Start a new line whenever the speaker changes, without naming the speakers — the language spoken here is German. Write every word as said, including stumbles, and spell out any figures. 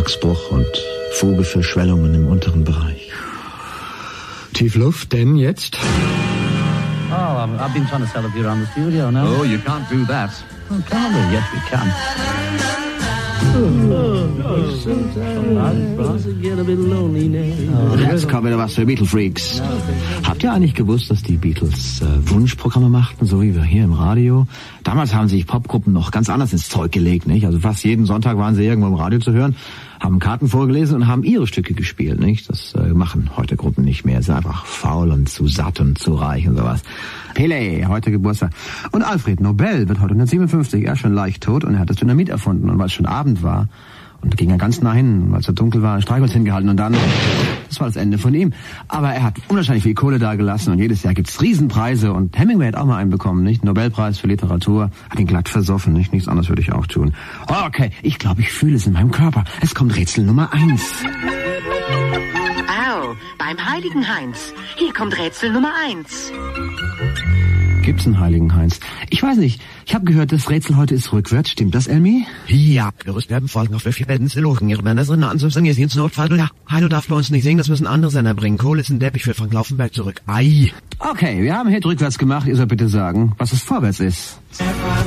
Vertragsbruch und Fuge für Schwellungen im unteren Bereich.
Tiefluft, denn jetzt?
Oh, I've, I've been trying to sell a beer around the studio now.
Oh, you can't do that.
Oh, can we? Yes, we can.
Jetzt kommt wieder was für Beatle-Freaks. Habt ihr eigentlich gewusst, dass die Beatles äh, Wunschprogramme machten, so wie wir hier im Radio? Damals haben sich Popgruppen noch ganz anders ins Zeug gelegt, nicht? Also fast jeden Sonntag waren sie irgendwo im Radio zu hören, haben Karten vorgelesen und haben ihre Stücke gespielt, nicht? Das äh, machen heute Gruppen nicht mehr. Sind einfach faul und zu satt und zu reich und sowas. Pele, heute Geburtstag. Und Alfred Nobel wird heute neunzehnhundertsiebenundfünfzig, er ist schon leicht tot und er hat das Dynamit erfunden. Und weil es schon Abend war, und da ging er ganz nah hin, weil es so dunkel war, ein Streichholz hingehalten und dann, das war das Ende von ihm. Aber er hat unwahrscheinlich viel Kohle da gelassen und jedes Jahr gibt's Riesenpreise und Hemingway hat auch mal einen bekommen, nicht? Nobelpreis für Literatur, hat ihn glatt versoffen, nicht? Nichts anderes würde ich auch tun. Okay, ich glaube, ich fühle es in meinem Körper. Es kommt Rätsel Nummer eins.
Au, beim Heiligen Heinz. Hier kommt Rätsel Nummer eins.
Gibt's einen Heiligen Heinz? Ich weiß nicht. Ich habe gehört, das Rätsel heute ist rückwärts. Stimmt das, Elmi?
Ja, gerüst werden folgen auf welche Bänden sie lochen. Ihre Bänder sind ansonsten jetzt ins Notfall. Ja, Heino darf bei uns nicht singen, das müssen andere Sender bringen. Kohl ist ein Depp, ich will Frank Laufenberg zurück. Ei.
Okay, wir haben Hit rückwärts gemacht. Ihr sollt bitte sagen, was es vorwärts ist.